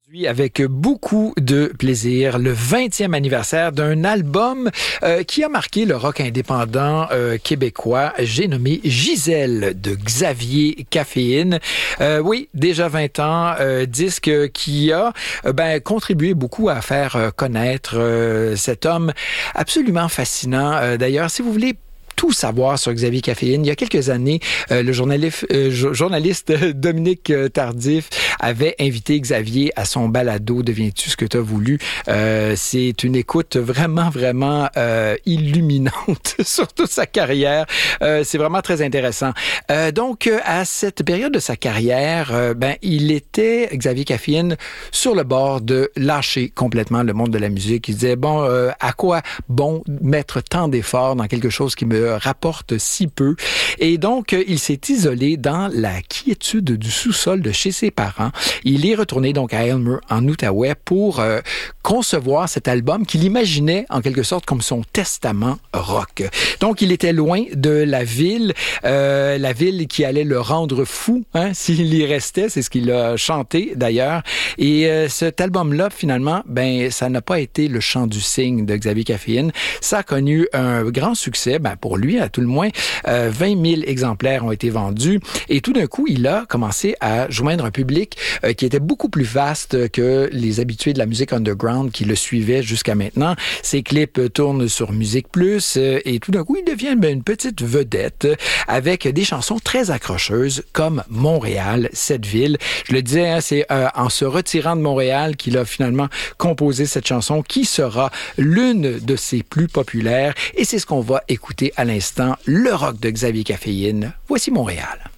Avec beaucoup de plaisir, le 20e anniversaire d'un album qui a marqué le rock indépendant québécois. J'ai nommé Gisèle de Xavier Caféine. Oui, déjà 20 ans, disque qui a contribué beaucoup à faire connaître cet homme absolument fascinant. D'ailleurs, si vous voulez tout savoir sur Xavier Caféine. Il y a quelques années, le journaliste Dominique Tardif avait invité Xavier à son balado « Deviens-tu ce que tu as voulu ». C'est une écoute vraiment illuminante sur toute sa carrière. C'est vraiment très intéressant. Donc, à cette période de sa carrière, il était, Xavier Caféine, sur le bord de lâcher complètement le monde de la musique. Il disait, à quoi bon mettre tant d'efforts dans quelque chose qui me rapporte si peu. Et donc, il s'est isolé dans la quiétude du sous-sol de chez ses parents. Il est retourné donc à Aylmer, en Outaouais, pour concevoir cet album qu'il imaginait en quelque sorte comme son testament rock. Donc, il était loin de la ville qui allait le rendre fou s'il y restait. C'est ce qu'il a chanté d'ailleurs. Et cet album-là, finalement, ça n'a pas été le chant du cygne de Xavier Caféine. Ça a connu un grand succès, pour lui à tout le moins. 20 000 exemplaires ont été vendus. Et tout d'un coup, il a commencé à joindre un public qui était beaucoup plus vaste que les habitués de la musique underground qui le suivaient jusqu'à maintenant. Ses clips tournent sur Musique Plus et tout d'un coup, il devient une petite vedette avec des chansons très accrocheuses comme Montréal, cette ville. Je le disais, c'est en se retirant de Montréal qu'il a finalement composé cette chanson qui sera l'une de ses plus populaires et c'est ce qu'on va écouter à l'instant, le rock de Xavier Caféine. Voici Montréal.